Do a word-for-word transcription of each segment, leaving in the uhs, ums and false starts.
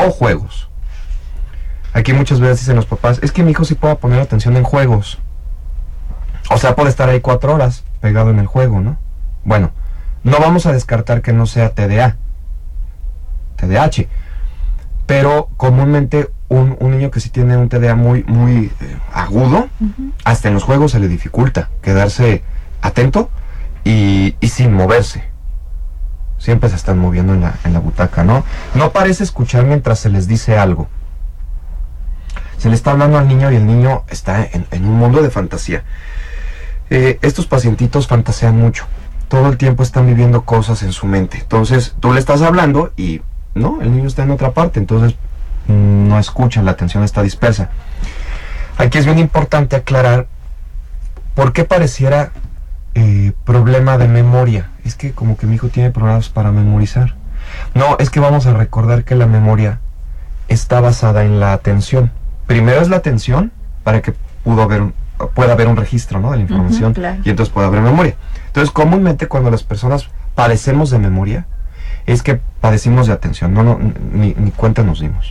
o juegos. Aquí muchas veces dicen los papás, es que mi hijo sí puede poner atención en juegos. O sea, puede estar ahí cuatro horas pegado en el juego, ¿no? Bueno, no vamos a descartar que no sea T D A, T D A H, pero comúnmente un, un niño que sí tiene un T D A muy, muy eh, agudo, uh-huh. hasta en los juegos se le dificulta quedarse atento y, y sin moverse. Siempre se están moviendo en la, en la butaca, ¿no? No parece escuchar mientras se les dice algo. Se le está hablando al niño y el niño está en, en un mundo de fantasía. Eh, estos pacientitos fantasean mucho. Todo el tiempo están viviendo cosas en su mente. Entonces, tú le estás hablando y, no, el niño está en otra parte. Entonces, no escuchan, la atención está dispersa. Aquí es bien importante aclarar por qué pareciera eh, problema de memoria. Es que como que mi hijo tiene problemas para memorizar. No, es que vamos a recordar que la memoria está basada en la atención. Primero es la atención para que pudo haber un, pueda haber un registro, ¿no?, de la información, uh-huh, claro. Y entonces puede haber memoria. Entonces, comúnmente cuando las personas padecemos de memoria, es que padecimos de atención, no, no, ni, ni cuenta nos dimos.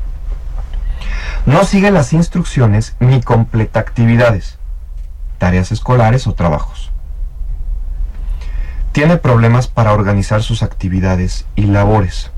No sigue las instrucciones ni completa actividades, tareas escolares o trabajos. Tiene problemas para organizar sus actividades y labores.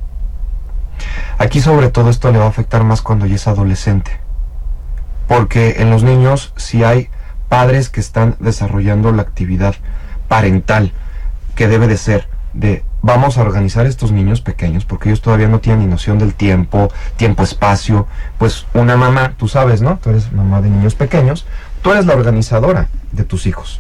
Aquí sobre todo esto le va a afectar más cuando ya es adolescente, porque en los niños si hay padres que están desarrollando la actividad parental que debe de ser de vamos a organizar estos niños pequeños, porque ellos todavía no tienen ni noción del tiempo, tiempo-espacio. Pues una mamá, tú sabes, ¿no? Tú eres mamá de niños pequeños, tú eres la organizadora de tus hijos.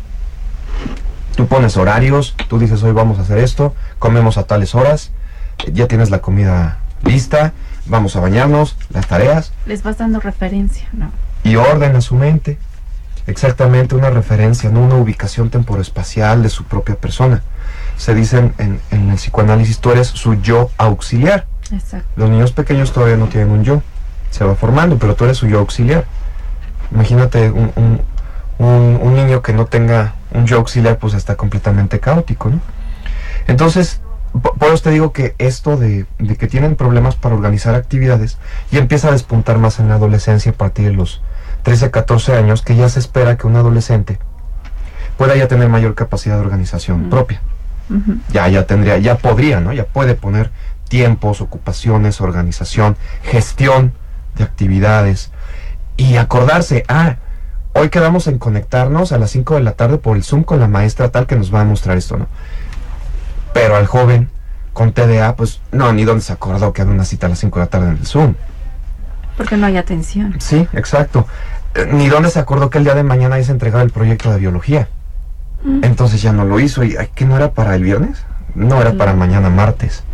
Tú pones horarios, tú dices hoy vamos a hacer esto, comemos a tales horas, ya tienes la comida lista, vamos a bañarnos, las tareas. Les vas dando referencia, ¿no? Y orden a su mente. Exactamente, una referencia, no una ubicación temporoespacial de su propia persona. Se dicen en, en el psicoanálisis, tú eres su yo auxiliar. Exacto. Los niños pequeños todavía no tienen un yo, se va formando, pero tú eres su yo auxiliar. Imagínate un, un, un, un niño que no tenga un yo auxiliar, pues está completamente caótico, ¿no? Entonces, por eso te digo que esto de, de que tienen problemas para organizar actividades ya empieza a despuntar más en la adolescencia a partir de los trece, catorce años, que ya se espera que un adolescente pueda ya tener mayor capacidad de organización uh-huh. propia. Uh-huh. Ya, ya tendría, ya podría, ¿no? Ya puede poner tiempos, ocupaciones, organización, gestión de actividades y acordarse, ah, hoy quedamos en conectarnos a las cinco de la tarde por el Zoom con la maestra tal que nos va a mostrar esto, ¿no? Pero al joven con T D A, pues, no, ni dónde se acordó que había una cita a las cinco de la tarde en el Zoom. Porque no hay atención. Sí, exacto. Eh, ni dónde se acordó que el día de mañana hay que entregar el proyecto de biología. Mm. Entonces ya no lo hizo. ¿Y qué no era para el viernes? No, era sí. para mañana martes.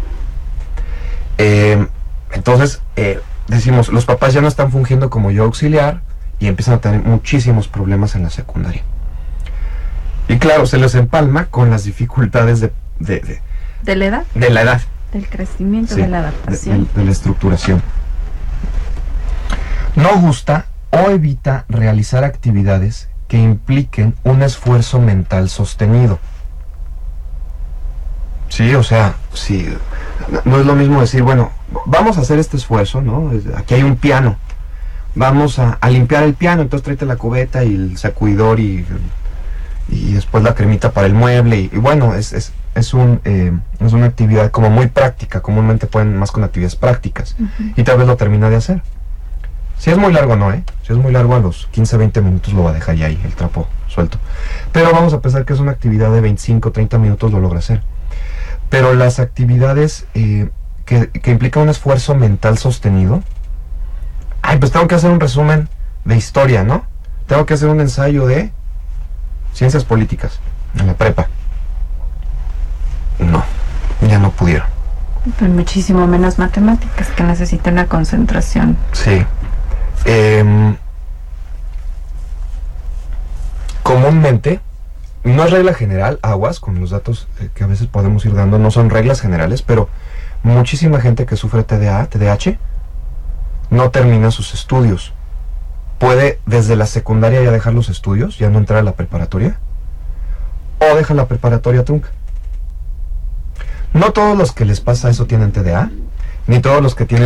Eh, entonces, eh, decimos, los papás ya no están fungiendo como yo auxiliar y empiezan a tener muchísimos problemas en la secundaria. Y claro, se les empalma con las dificultades de... ¿De, de, ¿De la edad? De la edad. Del crecimiento, sí, de la adaptación. De, de, de la estructuración. No gusta o evita realizar actividades que impliquen un esfuerzo mental sostenido. Sí, o sea, sí, no es lo mismo decir, bueno, vamos a hacer este esfuerzo, ¿no? Aquí hay un piano, vamos a, a limpiar el piano, entonces tráete la cubeta y el sacudidor y, y después la cremita para el mueble, y, y bueno, es, es, es, un, eh, es una actividad como muy práctica, comúnmente pueden más con actividades prácticas, uh-huh. y tal vez lo termina de hacer. Si es muy largo, no, ¿eh? Si es muy largo, a los quince, veinte minutos lo va a dejar ya ahí, el trapo suelto. Pero vamos a pensar que es una actividad de veinticinco, treinta minutos, lo logra hacer. Pero las actividades eh, que, que implican un esfuerzo mental sostenido, ay, pues tengo que hacer un resumen de historia, ¿no? Tengo que hacer un ensayo de ciencias políticas en la prepa. No, ya no pudieron. Pero muchísimo menos matemáticas, que necesitan una concentración. Sí. Eh, comúnmente, no es regla general, aguas con los datos eh, que a veces podemos ir dando, no son reglas generales, pero muchísima gente que sufre T D A, T D A H, no termina sus estudios. Puede desde la secundaria ya dejar los estudios, ya no entrar a la preparatoria, o deja la preparatoria trunca. No todos los que les pasa eso tienen T D A, ni todos los que tienen